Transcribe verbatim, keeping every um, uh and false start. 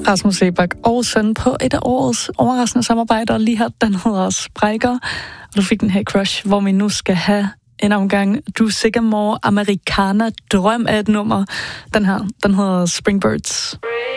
Rasmus Seebach og søn på et af årets overraskende samarbejder lige her. Den hedder Sprækker, og du fik den her Crush, hvor vi nu skal have en omgang Du Sycamore Americana. Drøm af et nummer. Den her, den hedder Springbirds.